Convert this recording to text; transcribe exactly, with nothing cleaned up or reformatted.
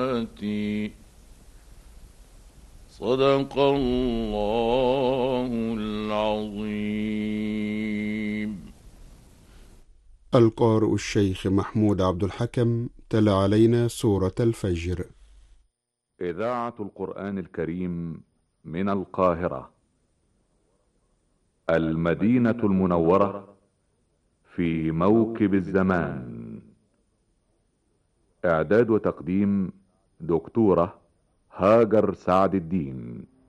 صدق الله العظيم. القارئ الشيخ محمود عبد الحكم تلا علينا سورة الفجر. إذاعة القرآن الكريم من القاهرة، المدينة المنورة، في موكب الزمان. إعداد وتقديم دكتورة هاجر سعد الدين.